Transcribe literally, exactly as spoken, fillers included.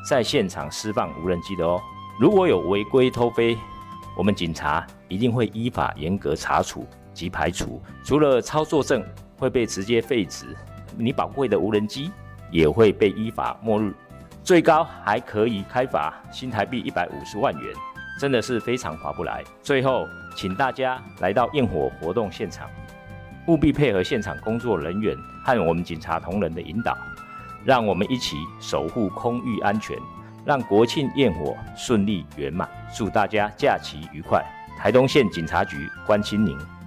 在现场释放无人机的哦。如果有违规偷飞，我们警察一定会依法严格查处及排除。除了操作证会被直接废止，你宝贵的无人机也会被依法没入，最高还可以开罚新台币一百五十万元，真的是非常划不来。最后，请大家来到焰火活动现场，务必配合现场工作人员和我们警察同仁的引导，让我们一起守护空域安全，让国庆焰火顺利圆满。祝大家假期愉快！台东县警察局关心您。